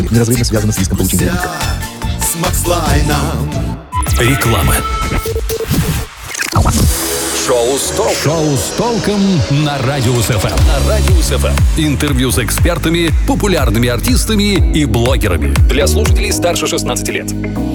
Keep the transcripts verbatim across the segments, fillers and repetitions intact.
неразрывно связано с риском получения ребенка. Реклама. Шоу с толком. Шоу с толком на Радиус ФМ. На Радиус ФМ. Интервью с экспертами, популярными артистами и блогерами. Для слушателей старше шестнадцати лет.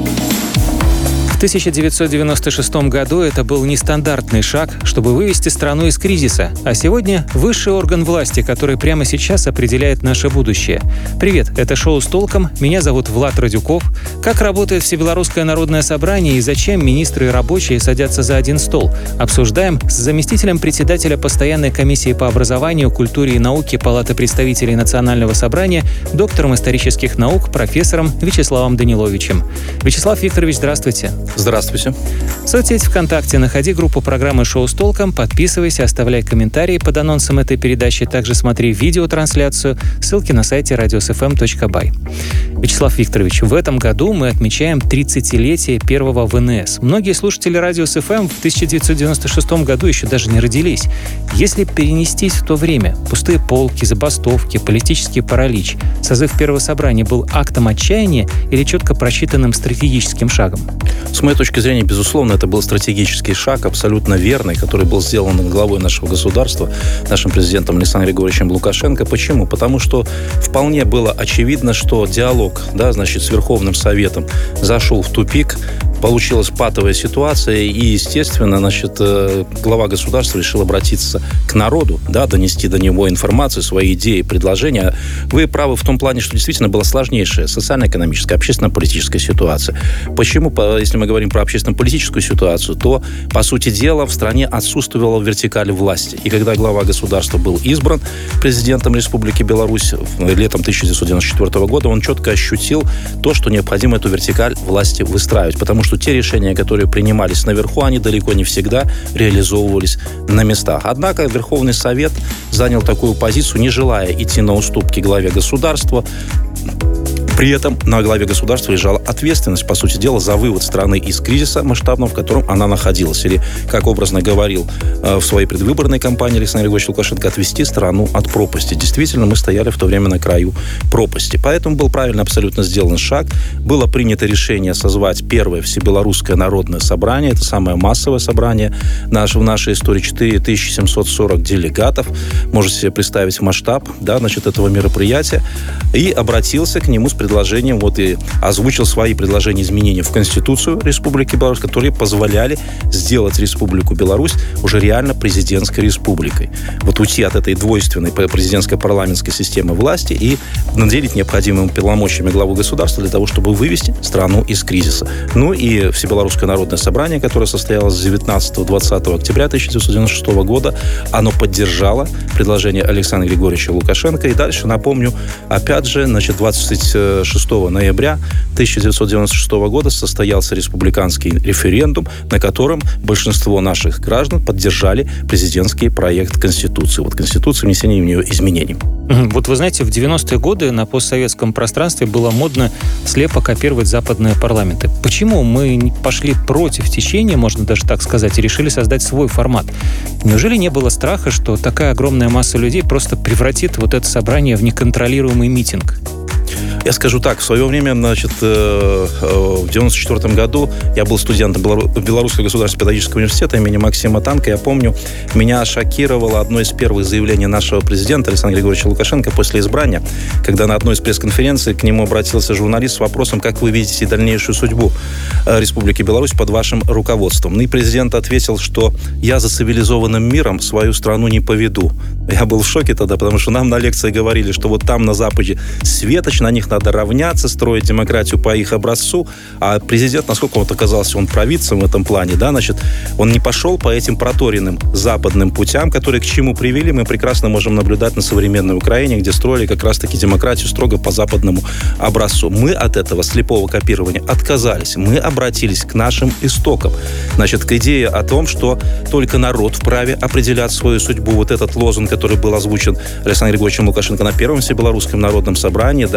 В тысяча девятьсот девяносто шестом году это был нестандартный шаг, чтобы вывести страну из кризиса. А сегодня высший орган власти, который прямо сейчас определяет наше будущее. Привет, это шоу «С толком». Меня зовут Влад Радюков. Как работает Всебелорусское народное собрание и зачем министры и рабочие садятся за один стол? Обсуждаем с заместителем председателя Постоянной комиссии по образованию, культуре и науке Палаты представителей Национального собрания, доктором исторических наук, профессором Вячеславом Даниловичем. Вячеслав Викторович, здравствуйте. Здравствуйте. Соцсеть ВКонтакте, находи группу программы «Шоу с толком», подписывайся, оставляй комментарии под анонсом этой передачи, также смотри видеотрансляцию, ссылки на сайте радиус эф эм точка бай. Вячеслав Викторович, в этом году мы отмечаем тридцатилетие первого вэ эн эс. Многие слушатели Радиус эф эм в тысяча девятьсот девяносто шестом году еще даже не родились. Если перенестись в то время, пустые полки, забастовки, политический паралич, созыв первого собрания был актом отчаяния или четко просчитанным стратегическим шагом? С моей точки зрения, безусловно, это был стратегический шаг, абсолютно верный, который был сделан главой нашего государства, нашим президентом Александром Григорьевичем Лукашенко. Почему? Потому что вполне было очевидно, что диалог, да, значит, с Верховным Советом зашел в тупик, получилась патовая ситуация, и, естественно, значит, глава государства решил обратиться к народу, да, донести до него информацию, свои идеи, предложения. Вы правы в том плане, что действительно была сложнейшая социально-экономическая, общественно-политическая ситуация. Почему? Если мы говорим про общественно-политическую ситуацию, то, по сути дела, в стране отсутствовала вертикаль власти. И когда глава государства был избран президентом Республики Беларусь летом тысяча девятьсот девяносто четвёртого года, он четко ощутил то, что необходимо эту вертикаль власти выстраивать, потому что те решения, которые принимались наверху, они далеко не всегда реализовывались на местах. Однако Верховный Совет занял такую позицию, не желая идти на уступки главе государства. При этом на главе государства лежала ответственность, по сути дела, за вывод страны из кризиса масштабного, в котором она находилась. Или, как образно говорил э, в своей предвыборной кампании Александр Григорьевич Лукашенко, отвести страну от пропасти. Действительно, мы стояли в то время на краю пропасти. Поэтому был правильно абсолютно сделан шаг. Было принято решение созвать первое Всебелорусское народное собрание. Это самое массовое собрание наше, в нашей истории. четыре тысячи семьсот сорок делегатов. Можете себе представить масштаб, да, значит, этого мероприятия. И обратился к нему с предложением, вот и озвучил свои предложения изменений в Конституцию Республики Беларусь, которые позволяли сделать Республику Беларусь уже реально президентской республикой. Вот уйти от этой двойственной президентской парламентской системы власти и наделить необходимыми полномочиями главу государства для того, чтобы вывести страну из кризиса. Ну и Всебелорусское народное собрание, которое состоялось с девятнадцатого-двадцатого октября тысяча девятьсот девяносто шестого года, оно поддержало предложение Александра Григорьевича Лукашенко. И дальше, напомню, опять же, значит, двадцать шестого ноября тысяча девятьсот девяносто шестого года состоялся республиканский референдум, на котором большинство наших граждан поддержали президентский проект Конституции. Вот Конституция, внесение в нее изменений. Вот вы знаете, в девяностые годы на постсоветском пространстве было модно слепо копировать западные парламенты. Почему мы пошли против течения, можно даже так сказать, и решили создать свой формат? Неужели не было страха, что такая огромная масса людей просто превратит вот это собрание в неконтролируемый митинг? Я скажу так, в свое время, значит, в девяносто четвёртом году я был студентом Белорусского государственного педагогического университета имени Максима Танка. Я помню, меня шокировало одно из первых заявлений нашего президента Александра Григорьевича Лукашенко после избрания, когда на одной из пресс-конференций к нему обратился журналист с вопросом, как вы видите дальнейшую судьбу Республики Беларусь под вашим руководством. И президент ответил, что я за цивилизованным миром свою страну не поведу. Я был в шоке тогда, потому что нам на лекции говорили, что вот там на Западе светоч, на них надо равняться, строить демократию по их образцу, а президент, насколько вот оказался он провидцем в этом плане, да, значит, он не пошел по этим проторенным западным путям, которые к чему привели, мы прекрасно можем наблюдать на современной Украине, где строили как раз-таки демократию строго по западному образцу. Мы от этого слепого копирования отказались, мы обратились к нашим истокам, значит, к идее о том, что только народ вправе определять свою судьбу. Вот этот лозунг, который был озвучен Александром Григорьевичем Лукашенко на первом Всебелорусском народном собрании, да,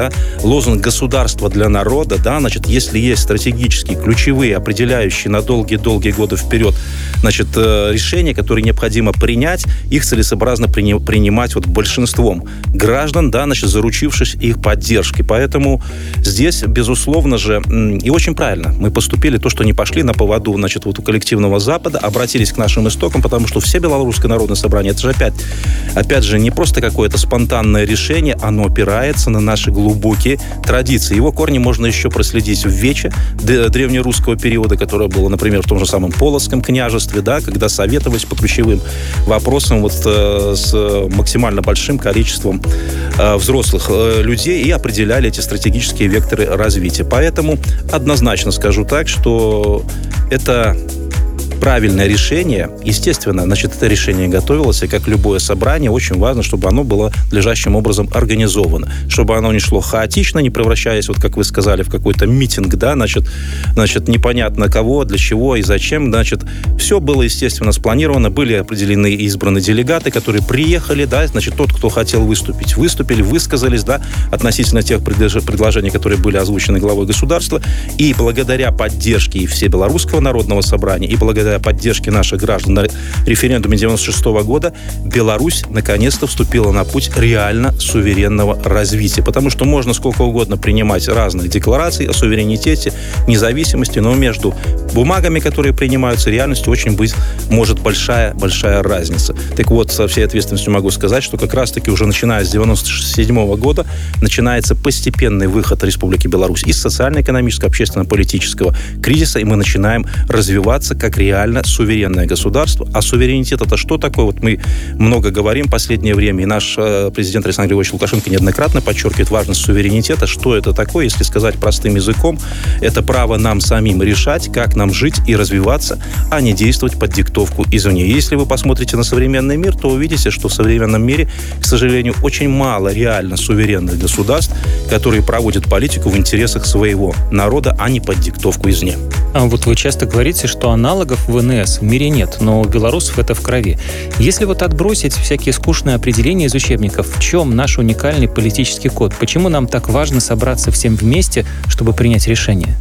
да, лозунг «Государство для народа», да, значит, если есть стратегические, ключевые, определяющие на долгие-долгие годы вперед, значит, решения, которые необходимо принять, их целесообразно при, принимать вот большинством граждан, да, значит, заручившись их поддержкой. Поэтому здесь, безусловно же, и очень правильно мы поступили, то, что не пошли на поводу, значит, вот у коллективного Запада, обратились к нашим истокам, потому что все Белорусское народное собрание, это же опять, опять же, не просто какое-то спонтанное решение, оно опирается на наши глубокие традиции. Его корни можно еще проследить в Вече древнерусского периода, которое было, например, в том же самом Полоцком княжестве, да, когда советовались по ключевым вопросам вот э, с максимально большим количеством э, взрослых э, людей и определяли эти стратегические векторы развития. Поэтому однозначно скажу так, что это правильное решение. Естественно, значит, это решение готовилось, и как любое собрание, очень важно, чтобы оно было надлежащим образом организовано, чтобы оно не шло хаотично, не превращаясь, вот как вы сказали, в какой-то митинг, да, значит, значит, непонятно кого, для чего и зачем, значит, все было, естественно, спланировано, были определены и избраны делегаты, которые приехали, да, значит, тот, кто хотел выступить, выступили, высказались, да, относительно тех предложений, которые были озвучены главой государства, и благодаря поддержке и Всебелорусского народного собрания, и благодаря поддержки наших граждан на референдуме девяносто шестого года Беларусь наконец-то вступила на путь реально суверенного развития. Потому что можно сколько угодно принимать разных деклараций о суверенитете, независимости, но между бумагами, которые принимаются, реальностью очень быть может большая-большая разница. Так вот, со всей ответственностью могу сказать, что как раз-таки уже начиная с девяносто седьмого года начинается постепенный выход Республики Беларусь из социально-экономического, общественно-политического кризиса, и мы начинаем развиваться как реально суверенное государство. А суверенитет — это что такое? Вот мы много говорим в последнее время, и наш э, президент Александр Григорьевич Лукашенко неоднократно подчеркивает важность суверенитета. Что это такое? Если сказать простым языком, это право нам самим решать, как нам жить и развиваться, а не действовать под диктовку извне. Если вы посмотрите на современный мир, то увидите, что в современном мире, к сожалению, очень мало реально суверенных государств, которые проводят политику в интересах своего народа, а не под диктовку извне. А вот вы часто говорите, что аналогов в эн эс в мире нет, но у белорусов это в крови. Если вот отбросить всякие скучные определения из учебников, в чем наш уникальный политический код? Почему нам так важно собраться всем вместе, чтобы принять решение?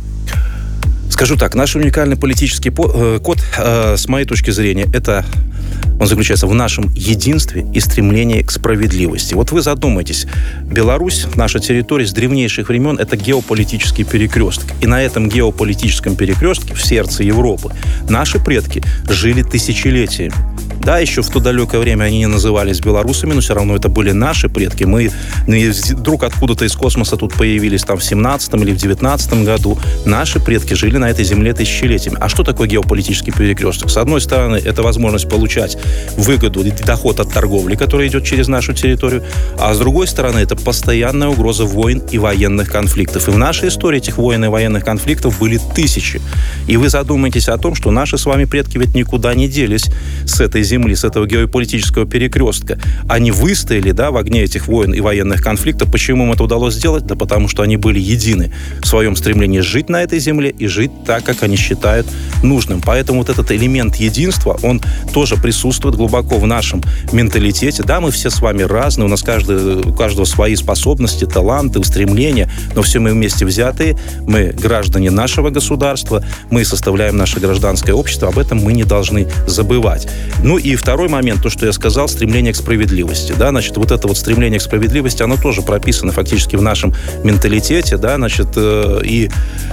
Скажу так, наш уникальный политический код, с моей точки зрения, это он заключается в нашем единстве и стремлении к справедливости. Вот вы задумайтесь, Беларусь, наша территория с древнейших времен, это геополитический перекресток. И на этом геополитическом перекрестке, в сердце Европы, наши предки жили тысячелетиями. Да, еще в то далекое время они не назывались белорусами, но все равно это были наши предки. Мы вдруг откуда-то из космоса тут появились там в семнадцатом или в девятнадцатом году. Наши предки жили на этой земле тысячелетиями. А что такое геополитический перекресток? С одной стороны, это возможность получать выгоду и доход от торговли, которая идет через нашу территорию, а с другой стороны, это постоянная угроза войн и военных конфликтов. И в нашей истории этих войн и военных конфликтов были тысячи. И вы задумаетесь о том, что наши с вами предки ведь никуда не делись с этой земли, с этого геополитического перекрестка. Они выстояли, да, в огне этих войн и военных конфликтов. Почему им это удалось сделать? Да потому что они были едины в своем стремлении жить на этой земле и жить так, как они считают нужным. Поэтому вот этот элемент единства, он тоже присутствует глубоко в нашем менталитете. Да, мы все с вами разные, у нас каждый, у каждого свои способности, таланты, устремления, но все мы вместе взятые, мы граждане нашего государства, мы составляем наше гражданское общество, об этом мы не должны забывать. Ну и второй момент, то, что я сказал, стремление к справедливости. Да, значит, вот это вот стремление к справедливости, оно тоже прописано фактически в нашем менталитете, да, значит, э, и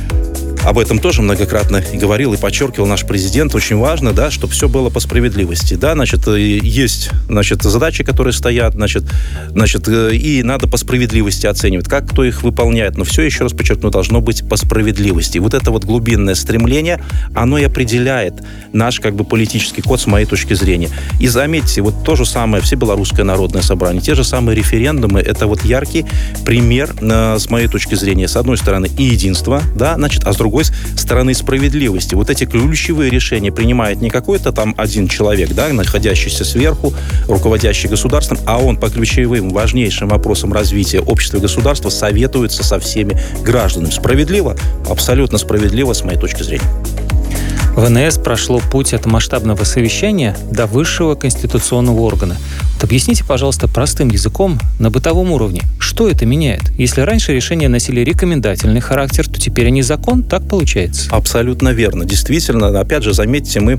об этом тоже многократно и говорил, и подчеркивал наш президент. Очень важно, да, чтобы все было по справедливости. Да, значит, есть, значит, задачи, которые стоят, значит, значит, и надо по справедливости оценивать, как кто их выполняет. Но все, еще раз подчеркну, должно быть по справедливости. И вот это вот глубинное стремление, оно и определяет наш, как бы, политический код с моей точки зрения. И заметьте, вот то же самое Всебелорусское народное собрание, те же самые референдумы, это вот яркий пример, э, с моей точки зрения, с одной стороны, и единства, да, значит, а с другой стороны справедливости. Вот эти ключевые решения принимает не какой-то там один человек, да, находящийся сверху, руководящий государством, а он по ключевым, важнейшим вопросам развития общества и государства советуется со всеми гражданами. Справедливо? Абсолютно справедливо, с моей точки зрения. В эн эс прошло путь от масштабного совещания до высшего конституционного органа. Объясните, пожалуйста, простым языком, на бытовом уровне, что это меняет? Если раньше решения носили рекомендательный характер, то теперь они закон, так получается? Абсолютно верно. Действительно, опять же, заметьте, мы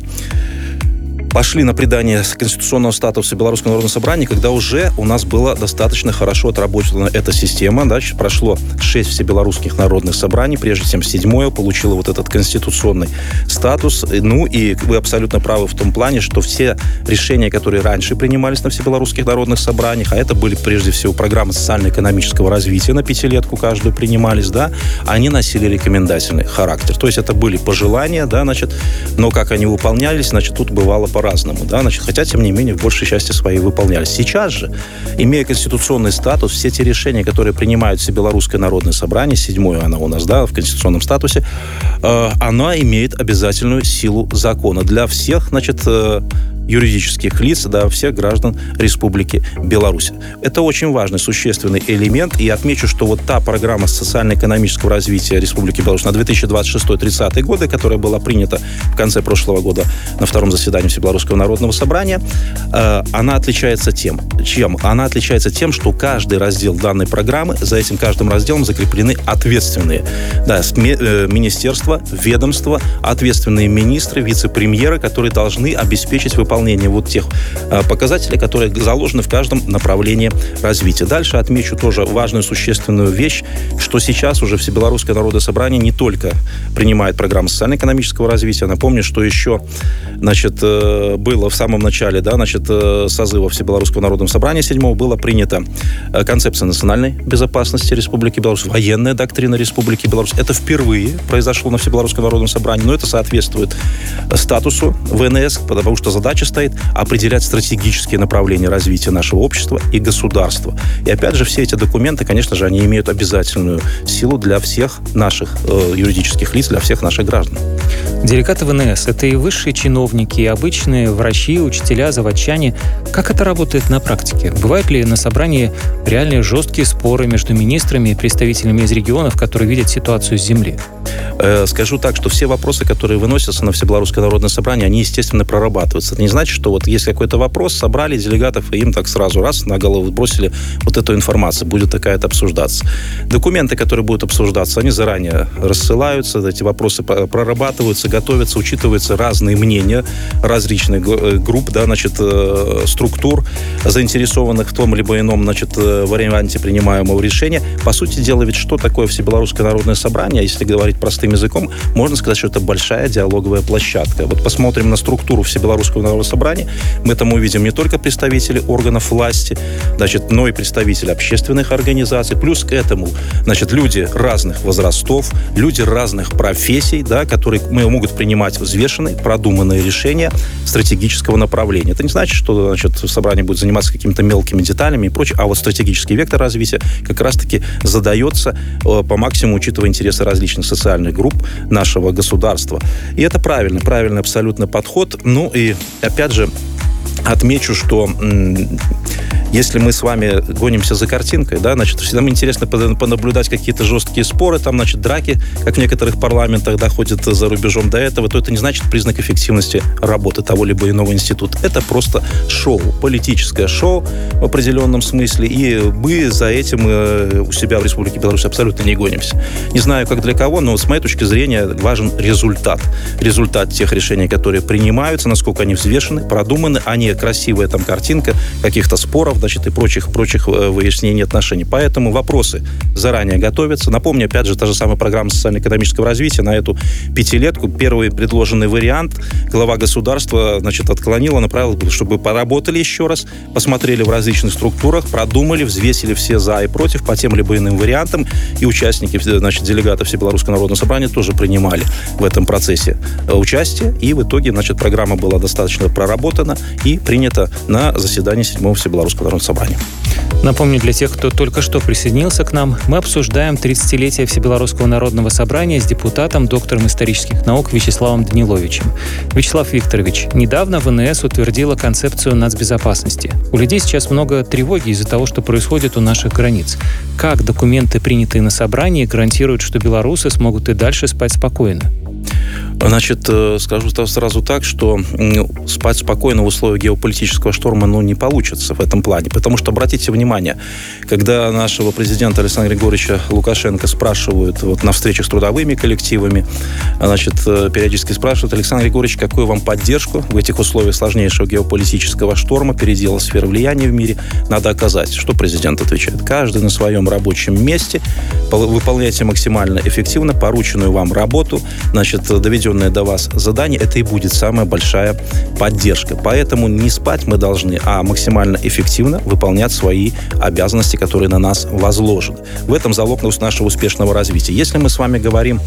пошли на придание конституционного статуса Белорусского народного собрания, когда уже у нас была достаточно хорошо отработана эта система. Дальше прошло шесть всебелорусских народных собраний, прежде чем седьмое получило вот этот конституционный статус. Ну и вы абсолютно правы в том плане, что все решения, которые раньше принимались на всебелорусских народных собраниях, а это были прежде всего программы социально-экономического развития, на пятилетку каждую принимались, да, они носили рекомендательный характер. То есть это были пожелания, да, значит, но как они выполнялись, значит, тут бывало по разному, да, значит, хотя, тем не менее, в большей части своей выполнялись. Сейчас же, имея конституционный статус, все те решения, которые принимают Всебелорусское народное собрание, седьмое оно у нас, да, в конституционном статусе, э, она имеет обязательную силу закона для всех, значит, э, юридических лиц, да, всех граждан Республики Беларусь. Это очень важный, существенный элемент, и отмечу, что вот та программа социально-экономического развития Республики Беларусь на две тысячи двадцать шестой — тридцатый годы, которая была принята в конце прошлого года на втором заседании Всебелорусского народного собрания, э, она отличается тем, чем? Она отличается тем, что каждый раздел данной программы, за этим каждым разделом закреплены ответственные, да, э, министерства, ведомства, ответственные министры, вице-премьеры, которые должны обеспечить выполнение вот тех э, показателей, которые заложены в каждом направлении развития. Дальше отмечу тоже важную, существенную вещь, что сейчас уже Всебелорусское народное собрание не только принимает программу социально-экономического развития. Напомню, что еще, значит, э, было в самом начале, да, значит, э, созыва Всебелорусского народного собрания седьмого была принята э, концепция национальной безопасности Республики Беларусь, военная доктрина Республики Беларусь. Это впервые произошло на Всебелорусском народном собрании, но это соответствует статусу ВНС, потому что задача стоит определять стратегические направления развития нашего общества и государства. И опять же, все эти документы, конечно же, они имеют обязательную силу для всех наших э, юридических лиц, для всех наших граждан. Делегаты ВНС — это и высшие чиновники, и обычные врачи, учителя, заводчане. Как это работает на практике? Бывают ли на собрании реальные жесткие споры между министрами и представителями из регионов, которые видят ситуацию с земли? Э, скажу так, что все вопросы, которые выносятся на Всебелорусское народное собрание, они, естественно, прорабатываются. Это не значит, что вот есть какой-то вопрос, собрали делегатов, и им так сразу раз на голову бросили вот эту информацию, будет такая-то обсуждаться. Документы, которые будут обсуждаться, они заранее рассылаются, эти вопросы прорабатываются, готовятся, учитываются разные мнения различных групп, да, значит, структур, заинтересованных в том либо ином, значит, варианте принимаемого решения. По сути дела, ведь что такое Всебелорусское народное собрание, если говорить простым языком, можно сказать, что это большая диалоговая площадка. Вот посмотрим на структуру Всебелорусского народного собрания, мы там увидим не только представителей органов власти, значит, но и представители общественных организаций, плюс к этому, значит, люди разных возрастов, люди разных профессий, да, которые могут принимать взвешенные, продуманные решения стратегического направления. Это не значит, что, значит, собрание будет заниматься какими-то мелкими деталями и прочее, а вот стратегический вектор развития как раз-таки задается э, по максимуму, учитывая интересы различных социальных групп нашего государства. И это правильный, правильный абсолютно подход. Ну и, опять же, отмечу, что м- если мы с вами гонимся за картинкой, да, значит, всегда интересно понаблюдать какие-то жесткие споры, там, значит, драки, как в некоторых парламентах доходят за рубежом до этого, то это не значит признак эффективности работы того либо иного института. Это просто шоу, политическое шоу в определенном смысле, и мы за этим у себя в Республике Беларусь абсолютно не гонимся. Не знаю, как для кого, но с моей точки зрения важен результат. Результат тех решений, которые принимаются, насколько они взвешены, продуманы, а не красивая там картинка каких-то споров, значит, и прочих, прочих выяснений отношений. Поэтому вопросы заранее готовятся. Напомню, опять же, та же самая программа социально-экономического развития на эту пятилетку. Первый предложенный вариант глава государства, значит, отклонила, направила, чтобы поработали еще раз, посмотрели в различных структурах, продумали, взвесили все за и против по тем либо иным вариантам, и участники, значит, делегаты Всебелорусского народного собрания тоже принимали в этом процессе участие, и в итоге, значит, программа была достаточно проработана и принята на заседании седьмого Всебелорусского народного собрания. Напомню, для тех, кто только что присоединился к нам, мы обсуждаем тридцатилетие Всебелорусского народного собрания с депутатом, доктором исторических наук Вячеславом Даниловичем. Вячеслав Викторович, недавно ВНС утвердила концепцию нацбезопасности. У людей сейчас много тревоги из-за того, что происходит у наших границ. Как документы, принятые на собрании, гарантируют, что белорусы смогут и дальше спать спокойно? Значит, скажу сразу так, что спать спокойно в условиях геополитического шторма, ну, не получится в этом плане. Потому что, обратите внимание, когда нашего президента Александра Григорьевича Лукашенко спрашивают вот, на встречах с трудовыми коллективами, значит, периодически спрашивают: Александр Григорьевич, какую вам поддержку в этих условиях сложнейшего геополитического шторма, передела сфер влияния в мире, надо оказать? Что президент отвечает? Каждый на своем рабочем месте, выполняйте максимально эффективно порученную вам работу, значит, доведенное до вас задание, это и будет самая большая поддержка. Поэтому не спать мы должны, а максимально эффективно выполнять свои обязанности, которые на нас возложены. В этом залог нашего успешного развития. Если мы с вами говорим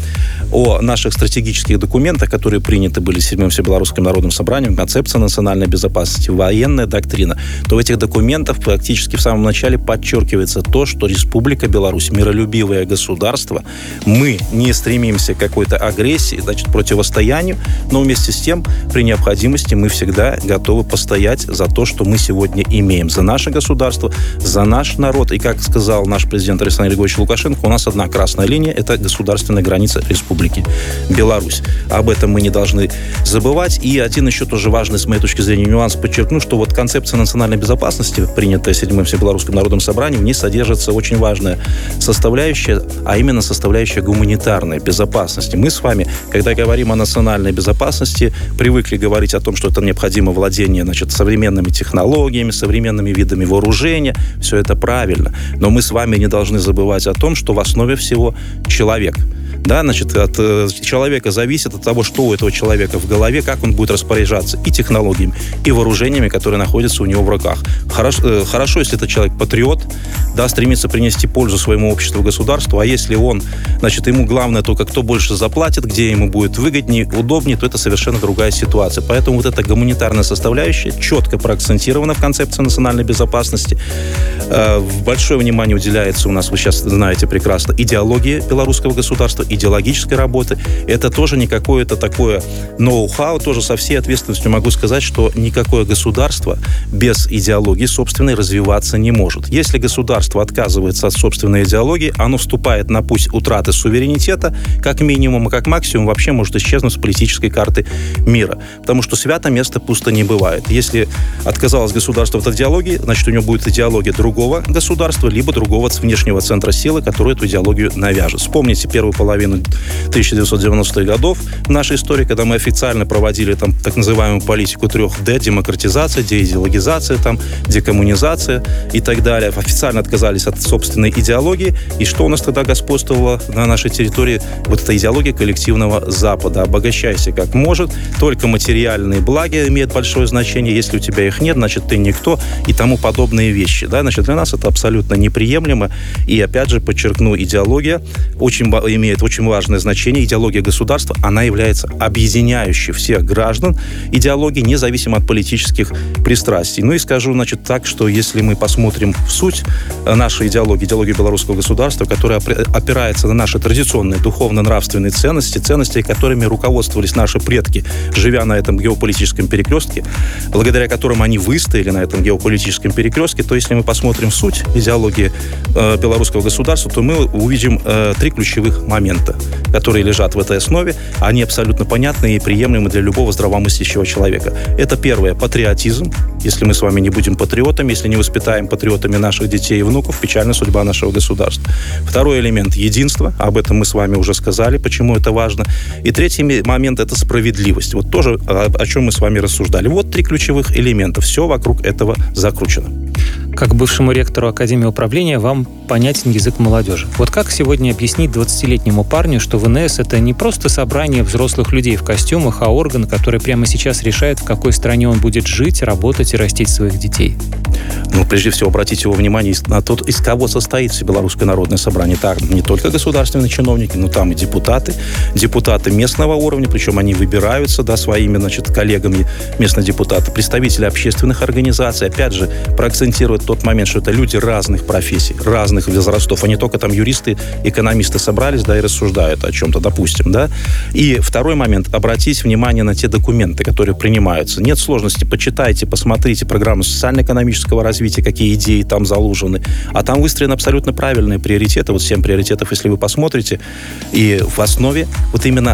о наших стратегических документах, которые приняты были седьмым Всебелорусским народным собранием, концепция национальной безопасности, военная доктрина, то в этих документах практически в самом начале подчеркивается то, что Республика Беларусь миролюбивое государство. Мы не стремимся к какой-то агрессии, значит, противостоянию, но вместе с тем, при необходимости, мы всегда готовы постоять за то, что мы сегодня имеем. За наше государство, за наш народ. И, как сказал наш президент Александр Григорьевич Лукашенко, у нас одна красная линия – это государственная граница Республики Беларусь. Об этом мы не должны забывать. И один еще тоже важный, с моей точки зрения, нюанс подчеркну, что вот концепция национальной безопасности, принятая седьмым Всебелорусским народным собранием, в ней содержится очень важная составляющая, а именно составляющая гуманитарной безопасности. Мы с вами, когда говорим о национальной безопасности, привыкли говорить о том, что это необходимо владение, значит, современными технологиями, современными видами вооружения. Все это правильно. Но мы с вами не должны забывать о том, что в основе всего человек. Да, значит, от э, человека зависит от того, что у этого человека в голове, как он будет распоряжаться и технологиями, и вооружениями, которые находятся у него в руках. Хорошо, э, хорошо, если это человек патриот, да, стремится принести пользу своему обществу, государству, а если он, значит, ему главное только, кто больше заплатит, где ему будет выгоднее, удобнее, то это совершенно другая ситуация. Поэтому вот эта гуманитарная составляющая четко проакцентирована в концепции национальной безопасности. Э, большое внимание уделяется у нас, вы сейчас знаете прекрасно, идеологии белорусского государства, идеологической работы. Это тоже не какое-то такое ноу-хау, тоже со всей ответственностью могу сказать, что никакое государство без идеологии собственной развиваться не может. Если государство отказывается от собственной идеологии, оно вступает на путь утраты суверенитета, как минимум, и как максимум вообще может исчезнуть с политической карты мира. Потому что свято место пусто не бывает. Если отказалось государство от идеологии, значит, у него будет идеология другого государства, либо другого внешнего центра силы, который эту идеологию навяжет. Вспомните первую половину тысяча девятьсот девяностых годов в нашей истории, когда мы официально проводили там так называемую политику трех Д, демократизация, деидеологизация, там, декоммунизация и так далее. Официально отказались от собственной идеологии. И что у нас тогда господствовало на нашей территории? Вот эта идеология коллективного Запада. Обогащайся как может, только материальные блага имеют большое значение. Если у тебя их нет, значит, ты никто и тому подобные вещи. Да? Значит, для нас это абсолютно неприемлемо. И опять же, подчеркну, идеология очень, имеет очень важное значение. Идеология государства, она является объединяющей всех граждан идеологией, независимо от политических пристрастий. Ну и скажу, значит, так, что если мы посмотрим в суть нашей идеологии, идеологии белорусского государства, которая опирается на наши традиционные духовно-нравственные ценности, ценности, которыми руководствовались наши предки, живя на этом геополитическом перекрестке, благодаря которым они выстояли на этом геополитическом перекрестке, то если мы посмотрим в суть идеологии э, белорусского государства, то мы увидим э, три ключевых момента, которые лежат в этой основе. Они абсолютно понятны и приемлемы для любого здравомыслящего человека. Это первое – патриотизм. Если мы с вами не будем патриотами, если не воспитаем патриотами наших детей и внуков, печальная судьба нашего государства. Второй элемент – единство. Об этом мы с вами уже сказали, почему это важно. И третий момент – это справедливость. Вот тоже о, о чем мы с вами рассуждали. Вот три ключевых элемента. Все вокруг этого закручено. Как бывшему ректору Академии управления вам понятен язык молодежи. Вот как сегодня объяснить двадцатилетнему парню, что ВНС — это не просто собрание взрослых людей в костюмах, а орган, который прямо сейчас решает, в какой стране он будет жить, работать и растить своих детей? Ну, прежде всего, обратите его внимание на то, из кого состоит Всебелорусское народное собрание. Там не только государственные чиновники, но там и депутаты, депутаты местного уровня, причем они выбираются, да, своими, значит, коллегами, местные депутаты, представители общественных организаций. Опять же, проакцентирует тот момент, что это люди разных профессий, разных возрастов, а не только там юристы, экономисты собрались, да, и рассуждают о чем-то, допустим, да. И второй момент, обратите внимание на те документы, которые принимаются. Нет сложности, почитайте, посмотрите программу социально-экономического развития, какие идеи там заложены, а там выстроены абсолютно правильные приоритеты, вот семь приоритетов, если вы посмотрите, и в основе вот именно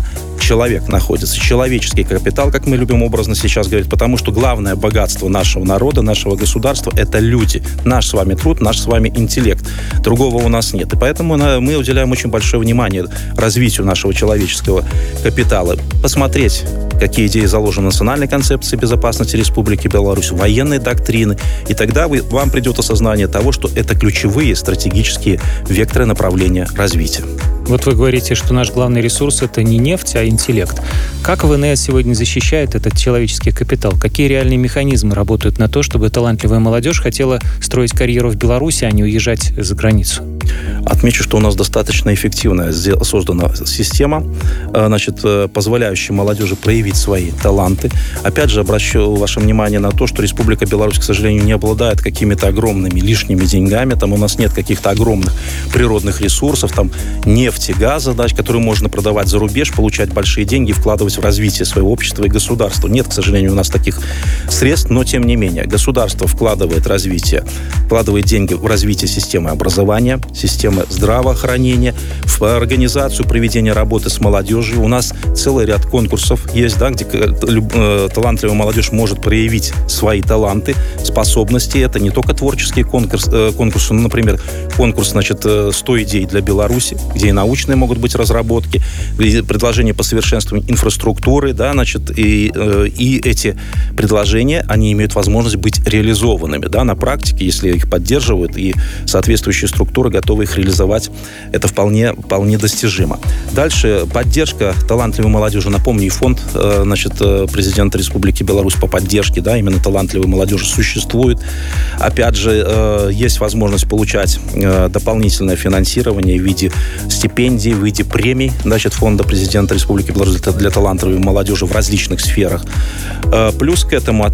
человек находится, человеческий капитал, как мы любим образно сейчас говорить, потому что главное богатство нашего народа, нашего государства – это люди. Наш с вами труд, наш с вами интеллект. Другого у нас нет. И поэтому мы уделяем очень большое внимание развитию нашего человеческого капитала. Посмотреть, какие идеи заложены в национальной концепции безопасности Республики Беларусь, военной доктрины. И тогда вы, вам придет осознание того, что это ключевые стратегические векторы направления развития. Вот вы говорите, что наш главный ресурс – это не нефть, а интеллект. Как ВНС сегодня защищает этот человеческий капитал? Какие реальные механизмы работают на то, чтобы талантливая молодежь хотела строить карьеру в Беларуси, а не уезжать за границу? Отмечу, что у нас достаточно эффективная создана система, значит, позволяющая молодежи проявить свои таланты. Опять же, обращу ваше внимание на то, что Республика Беларусь, к сожалению, не обладает какими-то огромными лишними деньгами. Там у нас нет каких-то огромных природных ресурсов, там нефти, газа, да, которые можно продавать за рубеж, получать большие деньги и вкладывать в развитие своего общества и государства. Нет, к сожалению, у нас таких средств, но тем не менее, государство вкладывает развитие, вкладывает деньги в развитие системы образования, системы здравоохранения, в организацию проведения работы с молодежью. У нас целый ряд конкурсов есть, да, где талантливая молодежь может проявить свои таланты, способности. Это не только творческие конкурс, конкурсы, ну, например, конкурс, значит, сто идей для Беларуси, где и научные могут быть разработки, предложения по совершенствованию инфраструктуры, да, значит, и, и эти предложения, они имеют возможность быть реализованными, да, на практике, если их поддерживают, и соответствующие структуры готовы их реализовать, это вполне, вполне достижимо. Дальше поддержка талантливой молодежи. Напомню, и фонд, значит, президента Республики Беларусь по поддержке, да, именно талантливой молодежи существует. Опять же, есть возможность получать дополнительное финансирование в виде стипендий, в виде премий, значит, фонда президента Республики Беларусь для талантливой молодежи в различных сферах. Плюс к этому